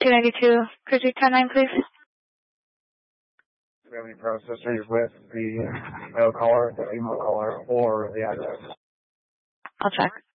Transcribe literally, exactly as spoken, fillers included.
two ninety-two, Cruiser ten nine, please. Do we have any processors with the mail caller, the email caller, or the address? I'll check.